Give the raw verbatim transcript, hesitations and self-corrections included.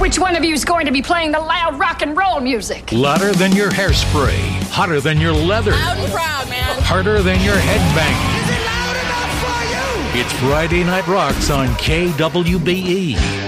Which one of you is going to be playing the loud rock and roll music? Louder than your hairspray. Hotter than your leather. Loud and proud, man. Harder than your headbang. Is it loud enough for you? It's Friday Night Rocks on K W B E.